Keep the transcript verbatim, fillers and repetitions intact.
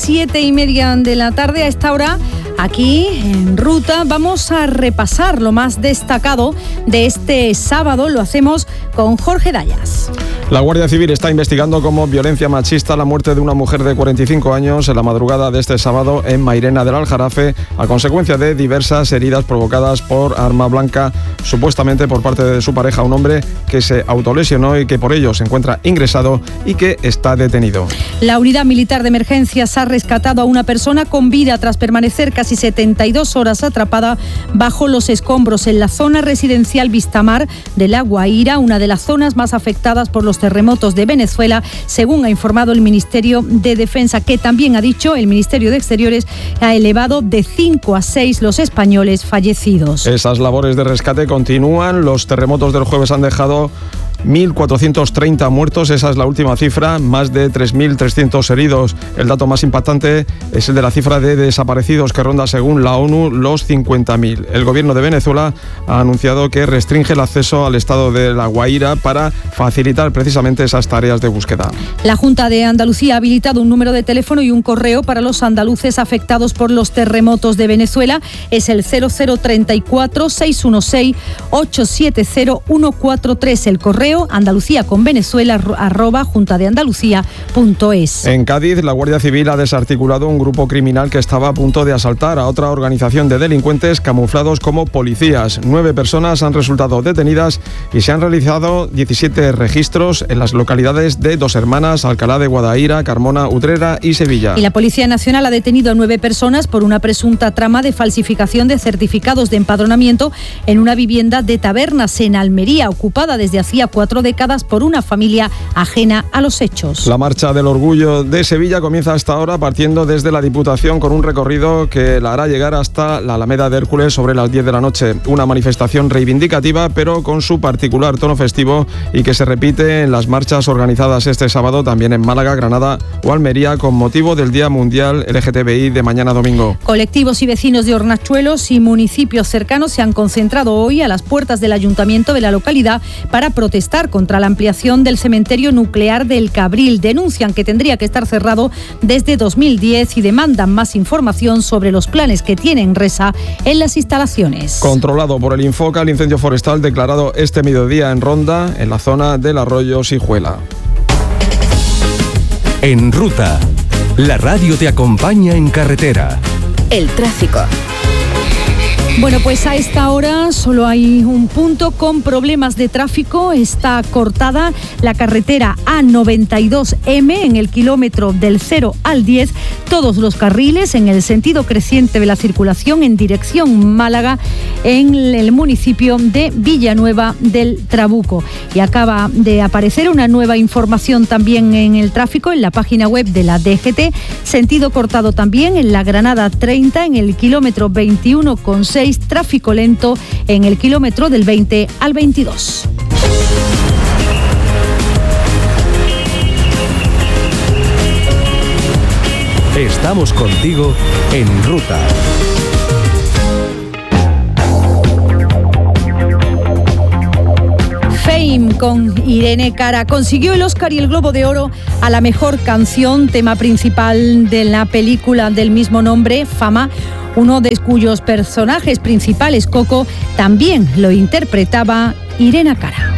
siete y media de la tarde. A esta hora, aquí en Ruta, vamos a repasar lo más destacado de este sábado. Lo hacemos con Jorge Dayas. La Guardia Civil está investigando como violencia machista la muerte de una mujer de cuarenta y cinco años en la madrugada de este sábado en Mairena del Aljarafe, a consecuencia de diversas heridas provocadas por arma blanca, supuestamente por parte de su pareja, un hombre que se autolesionó y que por ello se encuentra ingresado y que está detenido. La Unidad Militar de Emergencias ha rescatado a una persona con vida tras permanecer casi setenta y dos horas atrapada bajo los escombros en la zona residencial Vistamar de La Guaira, una de las zonas más afectadas por los terremotos de Venezuela, según ha informado el Ministerio de Defensa, que también ha dicho el Ministerio de Exteriores ha elevado de cinco a seis los españoles fallecidos. Esas labores de rescate continúan. Los terremotos del jueves han dejado mil cuatrocientos treinta muertos, esa es la última cifra, más de tres mil trescientos heridos. El dato más impactante es el de la cifra de desaparecidos, que ronda, según la ONU, los cincuenta mil. El gobierno de Venezuela ha anunciado que restringe el acceso al estado de La Guaira para facilitar precisamente esas tareas de búsqueda. La Junta de Andalucía ha habilitado un número de teléfono y un correo para los andaluces afectados por los terremotos de Venezuela. Es el cero cero treinta y cuatro, seiscientos dieciséis, ochocientos setenta, ciento cuarenta y tres. El correo Andalucía con Venezuela arroba junta de andalucía punto es. En Cádiz, la Guardia Civil ha desarticulado un grupo criminal que estaba a punto de asaltar a otra organización de delincuentes camuflados como policías. Nueve personas han resultado detenidas y se han realizado diecisiete registros en las localidades de Dos Hermanas, Alcalá de Guadaira, Carmona, Utrera y Sevilla. Y la Policía Nacional ha detenido a nueve personas por una presunta trama de falsificación de certificados de empadronamiento en una vivienda de Tabernas en Almería, ocupada desde hacía cuatro décadas por una familia ajena a los hechos. La Marcha del Orgullo de Sevilla comienza hasta ahora partiendo desde la Diputación con un recorrido que la hará llegar hasta la Alameda de Hércules sobre las diez de la noche. Una manifestación reivindicativa, pero con su particular tono festivo, y que se repite en las marchas organizadas este sábado también en Málaga, Granada o Almería con motivo del Día Mundial L G T B I de mañana domingo. Colectivos y vecinos de Hornachuelos y municipios cercanos se han concentrado hoy a las puertas del ayuntamiento de la localidad para protestar contra la ampliación del cementerio nuclear del Cabril. Denuncian que tendría que estar cerrado desde dos mil diez y demandan más información sobre los planes que tiene Enresa en las instalaciones. Controlado por el Infoca, el incendio forestal declarado este mediodía en Ronda, en la zona del arroyo Sijuela. En Ruta, la radio te acompaña en carretera. El tráfico. Bueno, pues a esta hora solo hay un punto con problemas de tráfico. Está cortada la carretera A noventa y dos eme en el kilómetro del cero al diez. Todos los carriles en el sentido creciente de la circulación en dirección Málaga en el municipio de Villanueva del Trabuco. Y acaba de aparecer una nueva información también en el tráfico en la página web de la D G T. Sentido cortado también en la Granada treinta en el kilómetro veintiuno coma seis. Tráfico lento en el kilómetro del veinte al veintidós. Estamos contigo en Ruta. Fame con Irene Cara consiguió el Oscar y el Globo de Oro a la mejor canción, tema principal de la película del mismo nombre, Fama, uno de cuyos personajes principales, Coco, también lo interpretaba Irene Cara.